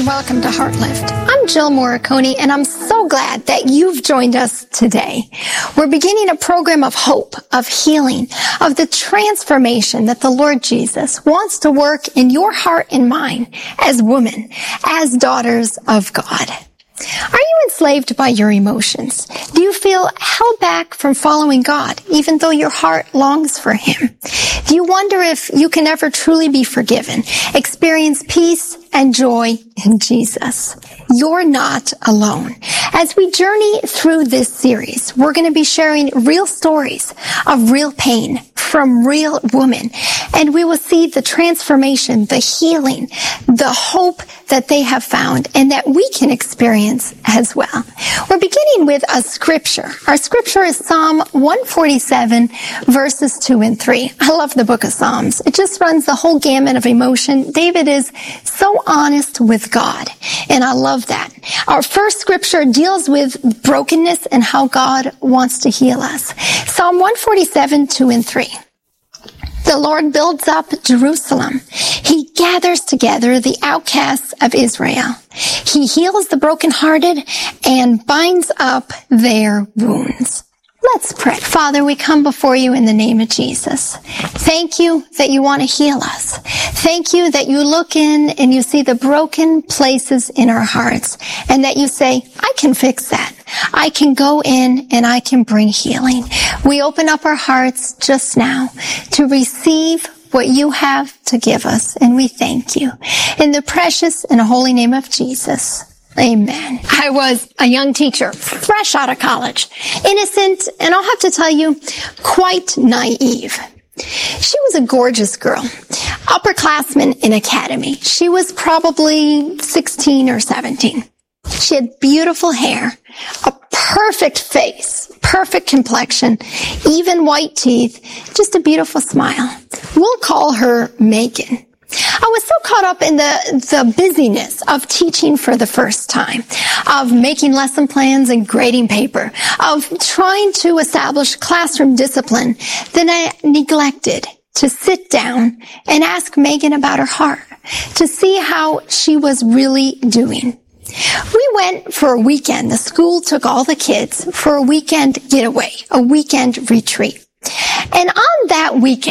welcome to Heartlift. I'm Jill Morricone, and I'm so glad that you've joined us today. We're beginning a program of hope, of healing, of the transformation that the Lord Jesus wants to work in your heart and mind as women, as daughters of God. Are you enslaved by your emotions? Do you feel held back from following God, even though your heart longs for Him? Do you wonder if you can ever truly be forgiven, experience peace and joy in Jesus? You're not alone. As we journey through this series, we're going to be sharing real stories of real pain from real women, and we will see the transformation, the healing, the hope that they have found and that we can experience as well. We're beginning with a scripture. Our scripture is Psalm 147, verses 2 and 3. I love the book of Psalms. It just runs the whole gamut of emotion. David is so honest with God, and I love that. Our first scripture deals with brokenness and how God wants to heal us. Psalm 147, 2 and 3. The Lord builds up Jerusalem. He gathers together the outcasts of Israel. He heals the brokenhearted and binds up their wounds. Let's pray. Father, we come before you in the name of Jesus. Thank you that you want to heal us. Thank you that you look in and you see the broken places in our hearts and that you say, I can fix that. I can go in and I can bring healing. We open up our hearts just now to receive what you have to give us, and we thank you. In the precious and holy name of Jesus. Amen. I was a young teacher, fresh out of college, innocent, and I'll have to tell you, quite naive. She was a gorgeous girl, upperclassman in academy. She was probably 16 or 17. She had beautiful hair, a perfect face, perfect complexion, even white teeth, just a beautiful smile. We'll call her Megan. I was so caught up in the busyness of teaching for the first time, of making lesson plans and grading paper, of trying to establish classroom discipline, that I neglected to sit down and ask Megan about her heart, to see how she was really doing. We went for a weekend. The school took all the kids for a weekend getaway, a weekend retreat. And on that weekend,